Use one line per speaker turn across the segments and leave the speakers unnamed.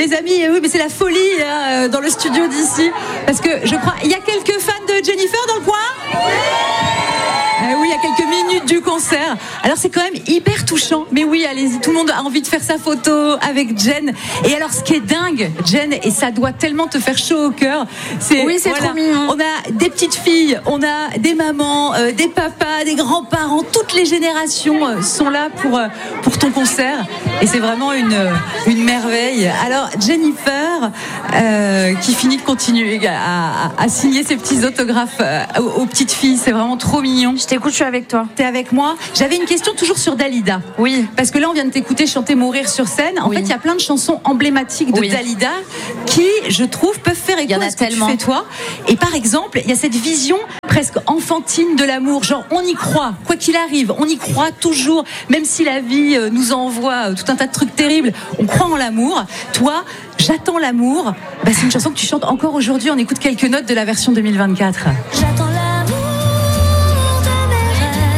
les amis, oui, mais c'est la folie hein, dans le studio d'ici. Parce que je crois, il y a quelques fans de Jennifer dans le coin ? Oui, il y a quelques minutes du concert. Alors c'est quand même hyper touchant. Mais oui, allez-y, tout le monde a envie de faire sa photo avec Jen. Et alors ce qui est dingue, Jen, et ça doit tellement te faire chaud au cœur, c'est
trop mignon.
On a des petites filles, on a des mamans, des papas, des grands-parents, toutes les générations sont là pour ton concert. Et c'est vraiment une merveille. Alors Jennifer, qui finit de continuer à signer ses petits autographes aux petites filles, c'est vraiment trop mignon.
Je t'écoute, je suis avec toi.
T'es avec moi. J'avais une question toujours sur Dalida.
Oui.
Parce que là, on vient de t'écouter chanter Mourir sur scène. En fait, il y a plein de chansons emblématiques de Dalida qui, je trouve, peuvent faire écho à ce que tu fais toi. Et par exemple, il y a cette vision presque enfantine de l'amour. Genre, on y croit, quoi qu'il arrive. On y croit toujours. Même si la vie nous envoie tout un tas de trucs terribles, on croit en l'amour. Toi, J'attends l'amour. C'est une chanson que tu chantes encore aujourd'hui. On écoute quelques notes de la version 2024.
J'attends l'amour de mes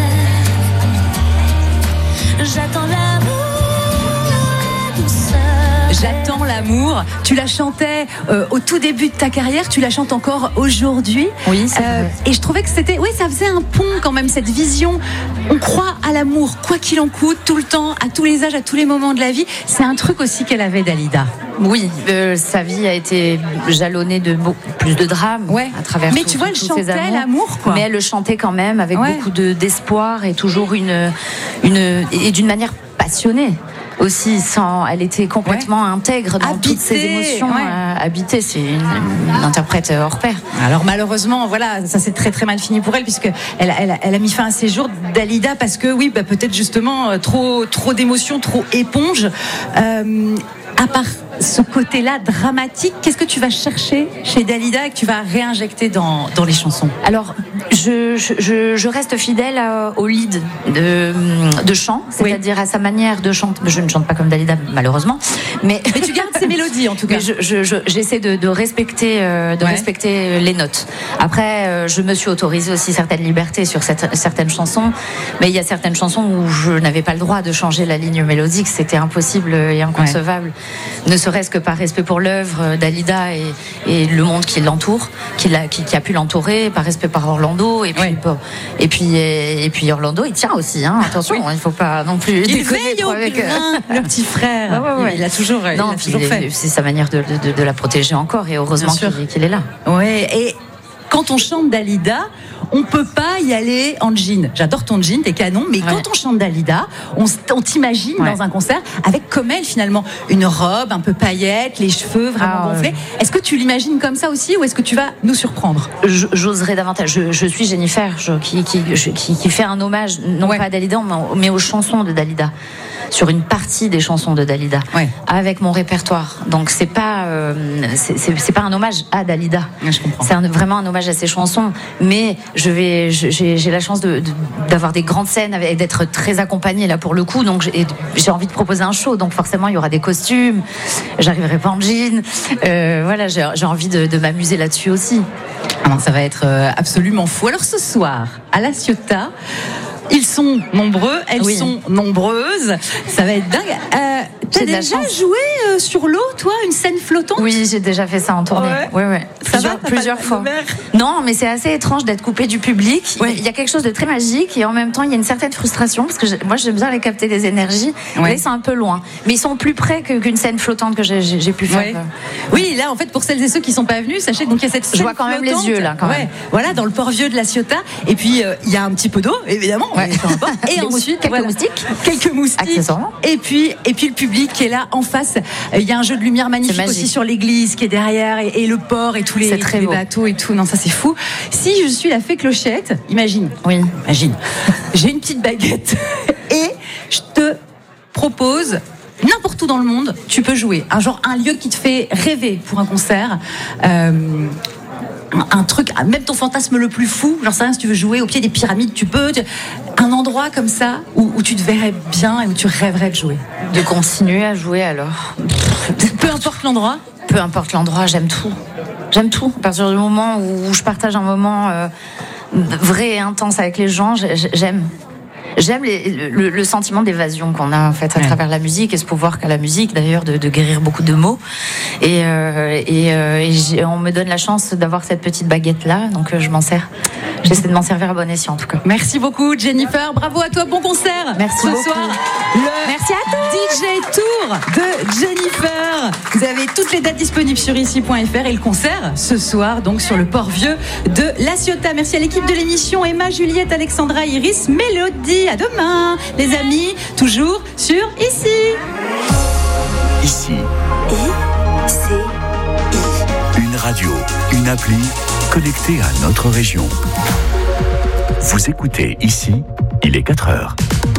rêves. J'attends l'amour, la douceur.
J'attends l'amour. Tu la chantais au tout début de ta carrière, tu la chantes encore aujourd'hui.
Oui, c'est vrai.
Et je trouvais que c'était, ça faisait un pont quand même, cette vision. On croit à l'amour, quoi qu'il en coûte, tout le temps, à tous les âges, à tous les moments de la vie. C'est un truc aussi qu'elle avait, Dalida.
Oui, sa vie a été jalonnée de beaucoup plus de drames à travers.
Mais tu vois, elle chantait l'amour, quoi.
Mais elle le chantait quand même avec beaucoup d'espoir et toujours et d'une manière passionnée. Aussi, elle était complètement intègre dans toutes ses émotions, habitée. C'est une interprète hors pair.
Alors malheureusement, ça s'est très très mal fini pour elle, puisque elle a mis fin à ses jours, Dalida, parce que peut-être justement trop d'émotions, trop éponge. À part ce côté-là dramatique, qu'est-ce que tu vas chercher chez Dalida et que tu vas réinjecter dans les chansons?
Alors, je reste fidèle au lead de chant, c'est-à-dire à sa manière de chanter. Je ne chante pas comme Dalida, malheureusement, mais
tu gardes ses mélodies en tout cas.
J'essaie de respecter les notes. Après, je me suis autorisée aussi certaines libertés sur certaines chansons, mais il y a certaines chansons où je n'avais pas le droit de changer la ligne mélodique. C'était impossible et inconcevable. Ne serait-ce que par respect pour l'œuvre Dalida et le monde qui l'entoure, qui a pu l'entourer, par respect par Orlando et puis Orlando il tient aussi attention, il ne faut pas non plus
déconner avec le petit frère. Il a toujours fait.
C'est sa manière de la protéger encore, et heureusement qu'il est là.
Et quand on chante Dalida, on peut pas y aller en jean. J'adore ton jean, t'es canon, mais quand on chante Dalida, on t'imagine dans un concert avec, comme elle finalement, une robe un peu paillettes, les cheveux vraiment gonflés. Est-ce que tu l'imagines comme ça aussi, ou est-ce que tu vas nous surprendre?
J'oserais davantage. Je suis Jennifer, qui fait un hommage non pas à Dalida, mais aux chansons de Dalida, sur une partie des chansons de Dalida, avec mon répertoire. Donc c'est pas un hommage à Dalida.
Je comprends.
C'est vraiment un hommage à ses chansons, mais j'ai la chance d'avoir des grandes scènes, d'être très accompagnée là pour le coup, donc j'ai envie de proposer un show, donc forcément il y aura des costumes, j'arriverai pas en jean, j'ai envie de m'amuser là-dessus aussi.
Alors, ça va être absolument fou. Alors ce soir, à La Ciotat, ils sont nombreux, elles sont nombreuses. Ça va être dingue. T'as déjà joué sur l'eau, toi, une scène flottante?
Oui, j'ai déjà fait ça en tournée. Plusieurs fois. Non, mais c'est assez étrange d'être coupé du public. Il y a quelque chose de très magique, et en même temps, il y a une certaine frustration, parce que moi, j'aime bien les capter des énergies. Là, ils sont un peu loin, mais ils sont plus près qu'une scène flottante que j'ai pu faire.
Oui, là, en fait, pour celles et ceux qui sont pas venus, sachez qu'il y a cette scène.
Je vois quand même les yeux là.
Voilà, dans le port vieux de La Ciotat. Et puis il y a un petit peu d'eau, évidemment. Et ensuite, quelques moustiques,
accessoirement.
Et puis le public qui est là en face. Il y a un jeu de lumière magnifique aussi sur l'église qui est derrière, et le port et tous les bateaux et tout. Non, ça c'est fou. Si je suis la fée Clochette, imagine. J'ai une petite baguette et je te propose, n'importe où dans le monde, tu peux jouer. Un lieu qui te fait rêver pour un concert. Un truc, même ton fantasme le plus fou, j'en sais rien, si tu veux jouer au pied des pyramides, tu peux. Un endroit comme ça où tu te verrais bien et où tu rêverais de jouer.
De continuer à jouer alors.
Peu importe l'endroit.
Peu importe l'endroit, j'aime tout. J'aime tout. À partir du moment où je partage un moment vrai et intense avec les gens, j'aime. J'aime le sentiment d'évasion qu'on a en fait à travers la musique et ce pouvoir qu'a la musique d'ailleurs de guérir beaucoup de maux. Et on me donne la chance d'avoir cette petite baguette là, donc je m'en sers. J'essaie de m'en servir à bon escient en tout cas.
Merci beaucoup Jennifer, bravo à toi, bon concert.
Merci
ce
beaucoup.
Soir,
merci à tous.
DJ Tour de Jennifer. Vous avez toutes les dates disponibles sur ici.fr et le concert ce soir donc sur le port vieux de La Ciotat. Merci à l'équipe de l'émission, Emma, Juliette, Alexandra, Iris, Mélodie. À demain les amis, toujours sur Ici.
Ici. Une radio, une appli connectée à notre région. Vous écoutez Ici, il est 4h.